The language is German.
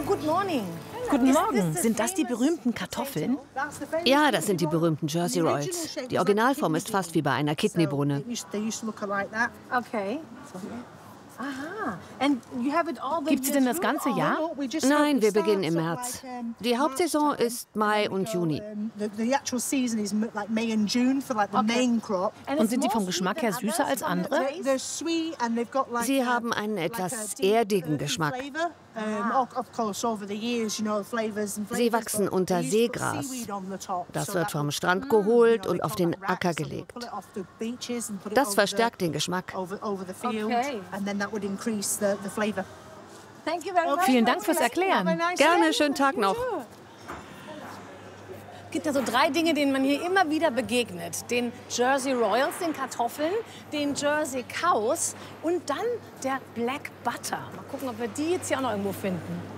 good morning. Guten Morgen. Sind das die berühmten Kartoffeln? Ja, das sind die berühmten Jersey Rolls. Die Originalform ist fast wie bei einer Kidneybohne. Okay. Aha. Gibt es denn das ganze Jahr? Nein, wir beginnen im März. Die Hauptsaison ist Mai und Juni. Und sind die vom Geschmack her süßer als andere? Sie haben einen etwas erdigen Geschmack. Sie wachsen unter Seegras. Das wird vom Strand geholt und auf den Acker gelegt. Das verstärkt den Geschmack. Okay. Vielen Dank fürs Erklären. Gerne, schönen Tag noch. Es gibt ja so 3 Dinge, denen man hier immer wieder begegnet. Den Jersey Royals, den Kartoffeln, den Jersey Cows und dann der Black Butter. Mal gucken, ob wir die jetzt hier auch noch irgendwo finden.